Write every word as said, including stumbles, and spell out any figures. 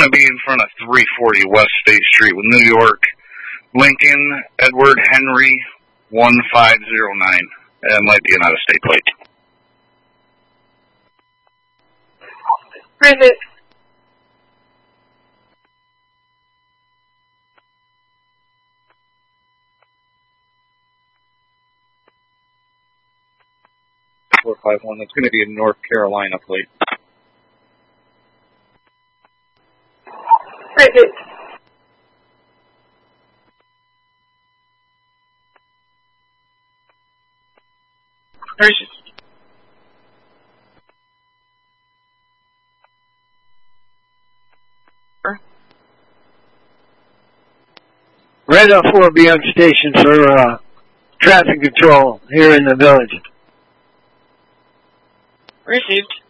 to be in front of three forty West State Street with New York, Lincoln, Edward Henry, one five zero nine. It might be an out-of-state plate. Where is it? four five one, that's going to be a North Carolina plate. Where is it? Where is it? Red oh four, be on station for uh, traffic control here in the village. Received.